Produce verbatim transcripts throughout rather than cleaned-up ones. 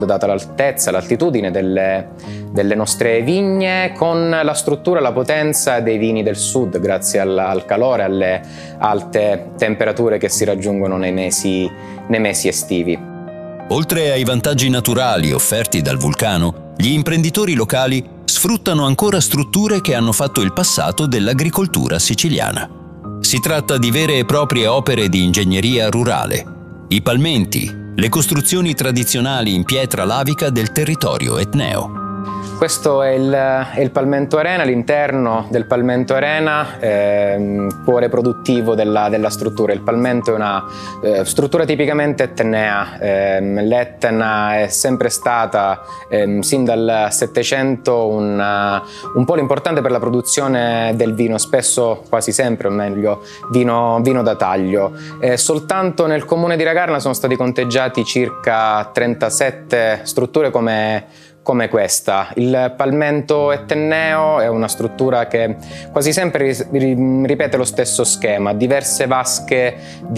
data l'altezza, l'altitudine delle, delle nostre vigne, con la struttura e la potenza dei vini del sud, grazie al, al calore, alle alte temperature che si raggiungono nei mesi, nei mesi estivi. Oltre ai vantaggi naturali offerti dal vulcano, gli imprenditori locali sfruttano ancora strutture che hanno fatto il passato dell'agricoltura siciliana. Si tratta di vere e proprie opere di ingegneria rurale, i palmenti, le costruzioni tradizionali in pietra lavica del territorio etneo. Questo è il, è il Palmento Arena, l'interno del Palmento Arena, eh, cuore produttivo della, della struttura. Il palmento è una eh, struttura tipicamente etnea. Eh, L'Etna è sempre stata, eh, sin dal Settecento, un, uh, un polo importante per la produzione del vino, spesso, quasi sempre, o meglio, vino, vino da taglio. Eh, soltanto nel comune di Ragarna sono stati conteggiati circa trentasette strutture come come questa. Il palmento etneo è una struttura che quasi sempre ripete lo stesso schema: diverse vasche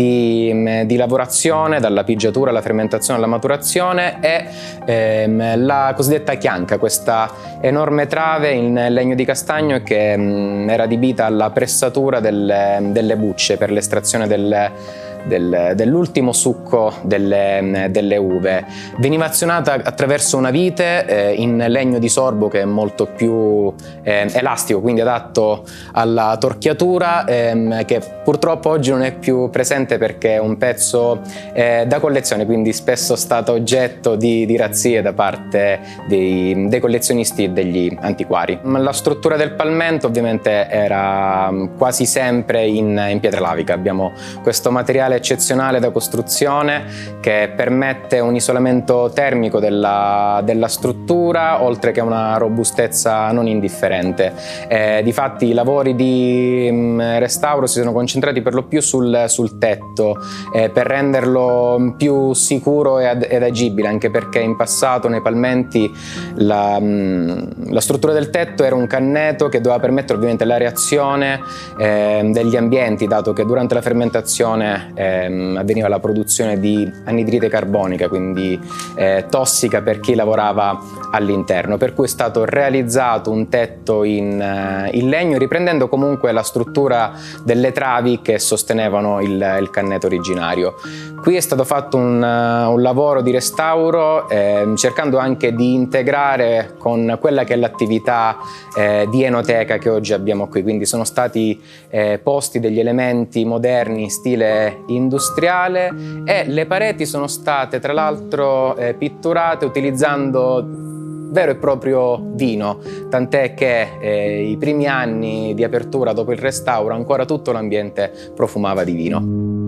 di, di lavorazione, dalla pigiatura alla fermentazione alla maturazione, e ehm, la cosiddetta chianca, questa enorme trave in legno di castagno che mh, era adibita alla pressatura delle, delle bucce per l'estrazione del Del, dell'ultimo succo delle, delle uve. Veniva azionata attraverso una vite eh, in legno di sorbo, che è molto più eh, elastico, quindi adatto alla torchiatura, ehm, che purtroppo oggi non è più presente perché è un pezzo eh, da collezione, quindi spesso stato oggetto di, di razzie da parte dei, dei collezionisti e degli antiquari. La struttura del palmento ovviamente era quasi sempre in, in pietra lavica. Abbiamo questo materiale eccezionale da costruzione che permette un isolamento termico della, della struttura, oltre che una robustezza non indifferente. Eh, difatti i lavori di mh, restauro si sono concentrati per lo più sul, sul tetto, eh, per renderlo più sicuro ed, ed agibile, anche perché in passato nei palmenti la, mh, la struttura del tetto era un canneto che doveva permettere ovviamente la reazione eh, degli ambienti, dato che durante la fermentazione eh, avveniva la produzione di anidride carbonica, quindi eh, tossica per chi lavorava all'interno, per cui è stato realizzato un tetto in, uh, in legno, riprendendo comunque la struttura delle travi che sostenevano il, il canneto originario. Qui è stato fatto un, uh, un lavoro di restauro, eh, cercando anche di integrare con quella che è l'attività eh, di enoteca che oggi abbiamo qui, quindi sono stati eh, posti degli elementi moderni in stile industriale, e le pareti sono state tra l'altro eh, pitturate utilizzando vero e proprio vino, tant'è che eh, i primi anni di apertura dopo il restauro ancora tutto l'ambiente profumava di vino.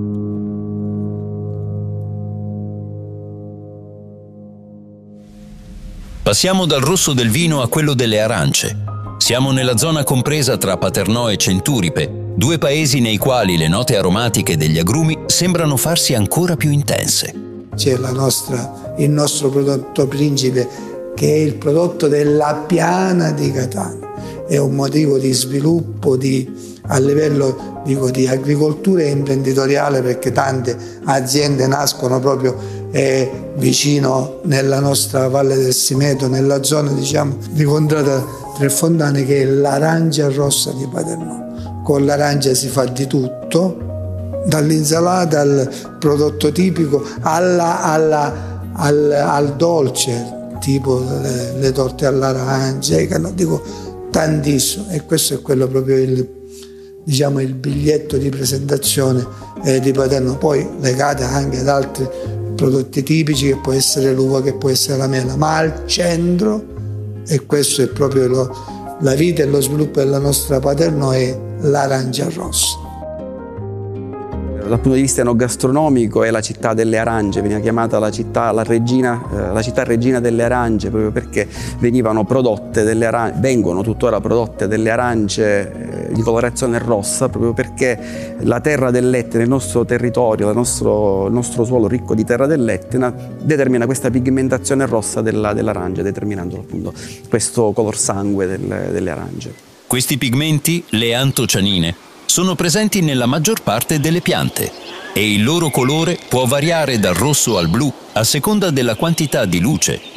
Passiamo dal rosso del vino a quello delle arance. Siamo nella zona compresa tra Paternò e Centuripe, due paesi nei quali le note aromatiche degli agrumi sembrano farsi ancora più intense. C'è la nostra, il nostro prodotto principe, che è il prodotto della piana di Catania. È un motivo di sviluppo di, a livello dico, di agricoltura e imprenditoriale, perché tante aziende nascono proprio eh, vicino nella nostra Valle del Simeto, nella zona diciamo, di Contrada Tre Fontane, che è l'arancia rossa di Paternò. Con l'arancia si fa di tutto, dall'insalata al prodotto tipico alla, alla, al, al dolce, tipo le, le torte all'arancia, dico tantissimo, e questo è quello proprio il, diciamo, il biglietto di presentazione eh, di Paternò, poi legate anche ad altri prodotti tipici, che può essere l'uva, che può essere la mela, ma al centro, e questo è proprio lo, la vita e lo sviluppo della nostra Paternò, è l'arancia rossa. Dal punto di vista enogastronomico è la città delle arance, veniva chiamata la città, la regina, eh, la città regina delle arance, proprio perché venivano prodotte delle arance, vengono tuttora prodotte delle arance eh, di colorazione rossa, proprio perché la terra dell'Etna, il nostro territorio, il nostro, il nostro suolo ricco di terra dell'Etna, determina questa pigmentazione rossa dell'arancia, determinando appunto questo color sangue del, delle arance. Questi pigmenti, le antocianine, sono presenti nella maggior parte delle piante. e il loro colore può variare dal rosso al blu a seconda della quantità di luce,